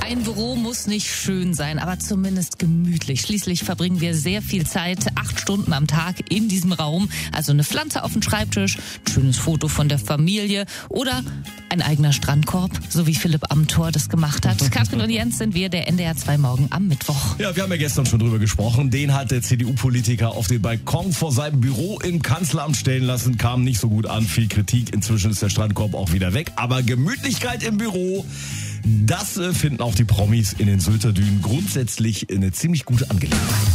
Ein Büro muss nicht schön sein, aber zumindest gemütlich. Schließlich verbringen wir sehr viel Zeit, 8 Stunden am Tag in diesem Raum. Also eine Pflanze auf dem Schreibtisch, ein schönes Foto von der Familie oder ein eigener Strandkorb, so wie Philipp Amthor das gemacht hat. Katrin und Jens sind wir, der NDR 2 Morgen am Mittwoch. Ja, wir haben ja gestern schon drüber gesprochen. Den hat der CDU-Politiker auf den Balkon vor seinem Büro im Kanzleramt stellen lassen. Kam nicht so gut an, viel Kritik. Inzwischen ist der Strandkorb auch wieder weg. Aber Gemütlichkeit im Büro, das finden auch die Promis in den Sylter Dünen grundsätzlich eine ziemlich gute Angelegenheit.